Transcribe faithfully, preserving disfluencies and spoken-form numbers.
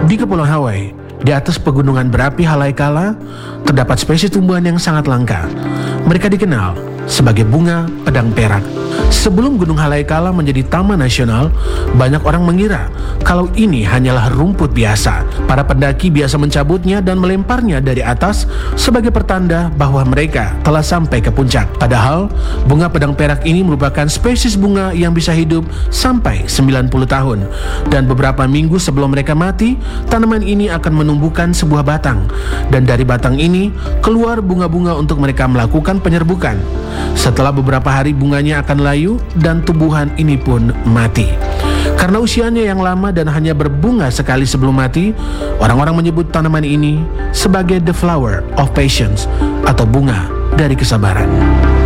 Di Kepulauan Hawaii, di atas pegunungan berapi Haleakala, terdapat spesies tumbuhan yang sangat langka. Mereka dikenal sebagai bunga pedang perak. Sebelum Gunung Haleakala menjadi taman nasional, banyak orang mengira kalau ini hanyalah rumput biasa. Para pendaki biasa mencabutnya dan melemparnya dari atas sebagai pertanda bahwa mereka telah sampai ke puncak. Padahal, bunga pedang perak ini merupakan spesies bunga yang bisa hidup sampai sembilan puluh tahun. Dan beberapa minggu sebelum mereka mati, tanaman ini akan menumbuhkan sebuah batang. Dan dari batang ini, keluar bunga-bunga untuk mereka melakukan penyerbukan. Setelah beberapa hari bunganya akan layu dan tumbuhan ini pun mati. Karena usianya yang lama dan hanya berbunga sekali sebelum mati, orang-orang menyebut tanaman ini sebagai the flower of patience atau bunga dari kesabaran.